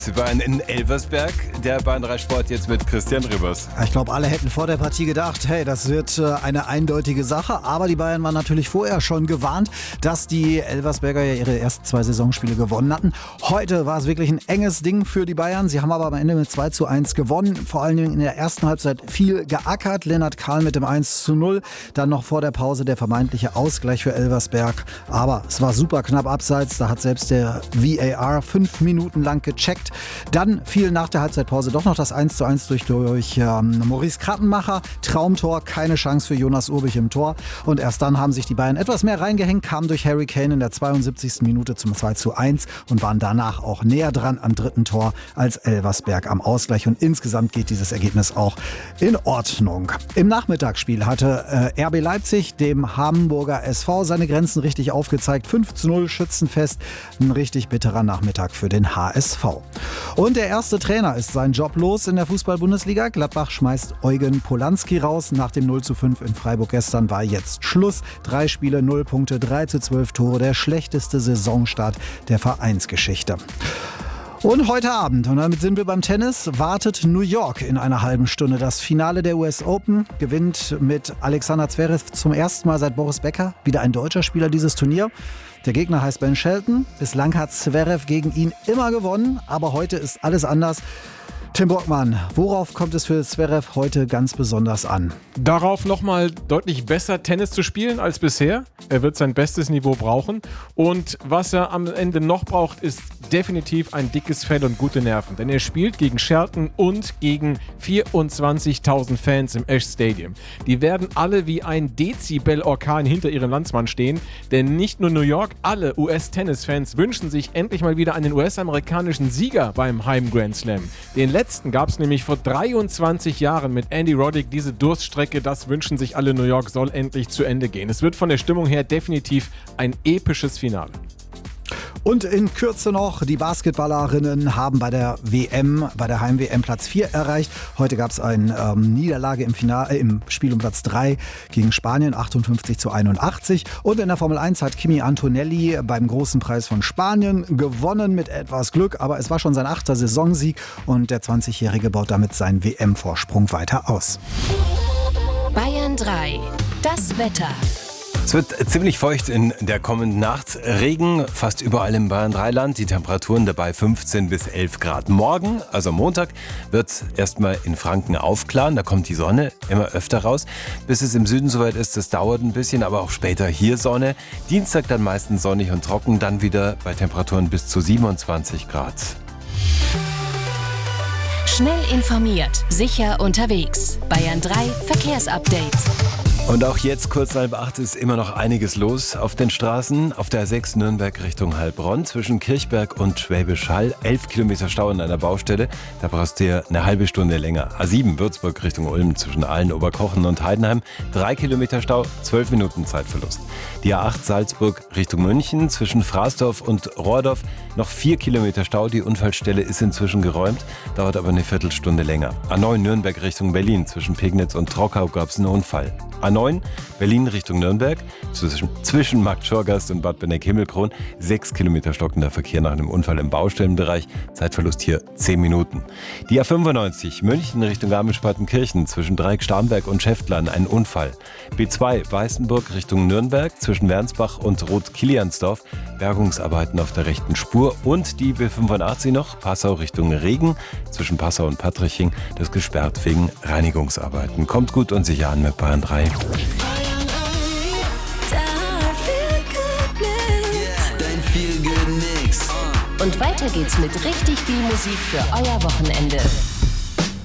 Sie waren in Elversberg, der Bayern 3 Sport jetzt mit Christian Ribbers. Ich glaube, alle hätten vor der Partie gedacht, hey, das wird eine eindeutige Sache. Aber die Bayern waren natürlich vorher schon gewarnt, dass die Elversberger ja ihre ersten 2 Saisonspiele gewonnen hatten. Heute war es wirklich ein enges Ding für die Bayern. Sie haben aber am Ende mit 2:1 gewonnen. Vor allen Dingen in der ersten Halbzeit viel geackert. Lennart Kahl mit dem 1:0. Dann noch vor der Pause der vermeintliche Ausgleich für Elversberg. Aber es war super knapp abseits. Da hat selbst der VAR 5 Minuten lang gecheckt. Dann fiel nach der Halbzeitpause doch noch das 1:1 durch Maurice Krattenmacher. Traumtor, keine Chance für Jonas Urbich im Tor. Und erst dann haben sich die Bayern etwas mehr reingehängt, kamen durch Harry Kane in der 72. Minute zum 2:1 und waren danach auch näher dran am dritten Tor als Elversberg am Ausgleich. Und insgesamt geht dieses Ergebnis auch in Ordnung. Im Nachmittagsspiel hatte RB Leipzig dem Hamburger SV seine Grenzen richtig aufgezeigt. 5:0 Schützenfest. Ein richtig bitterer Nachmittag für den HSV. Und der erste Trainer ist seinen Job los in der Fußball-Bundesliga. Gladbach schmeißt Eugen Polanski raus. Nach dem 0:5 in Freiburg gestern war jetzt Schluss. 3 Spiele, 0 Punkte, 3:12 Tore. Der schlechteste Saisonstart der Vereinsgeschichte. Und heute Abend, und damit sind wir beim Tennis, wartet New York in einer halben Stunde. Das Finale der US Open gewinnt mit Alexander Zverev zum ersten Mal seit Boris Becker wieder ein deutscher Spieler dieses Turnier. Der Gegner heißt Ben Shelton. Bislang hat Zverev gegen ihn immer gewonnen, aber heute ist alles anders. Tim Borgmann, worauf kommt es für Zverev heute ganz besonders an? Darauf nochmal deutlich besser Tennis zu spielen als bisher. Er wird sein bestes Niveau brauchen. Und was er am Ende noch braucht, ist definitiv ein dickes Fell und gute Nerven. Denn er spielt gegen Shelton und gegen 24.000 Fans im Ash Stadium. Die werden alle wie ein Dezibel-Orkan hinter ihrem Landsmann stehen. Denn nicht nur New York, alle US-Tennis-Fans wünschen sich endlich mal wieder einen US-amerikanischen Sieger beim Heim-Grand Slam. Den letzten gab es nämlich vor 23 Jahren mit Andy Roddick. Diese Durststrecke, das wünschen sich alle. New York soll endlich zu Ende gehen. Es wird von der Stimmung her definitiv ein episches Finale. Und in Kürze noch, die Basketballerinnen haben bei der WM, bei der Heim-WM Platz 4 erreicht. Heute gab es eine Niederlage im Spiel um Platz 3 gegen Spanien, 58:81. Und in der Formel 1 hat Kimi Antonelli beim großen Preis von Spanien gewonnen mit etwas Glück. Aber es war schon sein 8. Saisonsieg und der 20-Jährige baut damit seinen WM-Vorsprung weiter aus. Bayern 3, das Wetter. Es wird ziemlich feucht in der kommenden Nacht. Regen fast überall im Bayern-3-Land. Die Temperaturen dabei 15 bis 11 Grad. Morgen, also am Montag, wird es erstmal in Franken aufklaren. Da kommt die Sonne immer öfter raus. Bis es im Süden soweit ist, das dauert ein bisschen, aber auch später hier Sonne. Dienstag dann meistens sonnig und trocken, dann wieder bei Temperaturen bis zu 27 Grad. Schnell informiert, sicher unterwegs. Bayern 3 Verkehrsupdate. Und auch jetzt kurz nach 8 ist immer noch einiges los auf den Straßen. Auf der A6 Nürnberg Richtung Heilbronn zwischen Kirchberg und Schwäbisch Hall 11 Kilometer Stau an einer Baustelle. Da brauchst du dir eine halbe Stunde länger. A7 Würzburg Richtung Ulm zwischen Aalen, Oberkochen und Heidenheim 3 Kilometer Stau, 12 Minuten Zeitverlust. Die A8 Salzburg Richtung München zwischen Fraßdorf und Rohrdorf noch 4 Kilometer Stau. Die Unfallstelle ist inzwischen geräumt, dauert aber eine Viertelstunde länger. A9 Nürnberg Richtung Berlin zwischen Pegnitz und Trockau gab es einen Unfall. A9 Berlin Richtung Nürnberg zwischen Marktschorgast und Bad Benneck-Himmelkron 6 Kilometer stockender Verkehr nach einem Unfall im Baustellenbereich. Zeitverlust hier 10 Minuten. Die A95 München Richtung Garmisch-Partenkirchen zwischen Dreieck-Starnberg und Schäftlern ein Unfall. B2 Weißenburg Richtung Nürnberg zwischen Wernsbach und Rot-Kiliansdorf Bergungsarbeiten auf der rechten Spur. Und die B85 noch Passau Richtung Regen zwischen Passau und Patriching, das gesperrt wegen Reinigungsarbeiten. Kommt gut und sicher an mit Bayern 3. Und weiter geht's mit richtig viel Musik für euer Wochenende.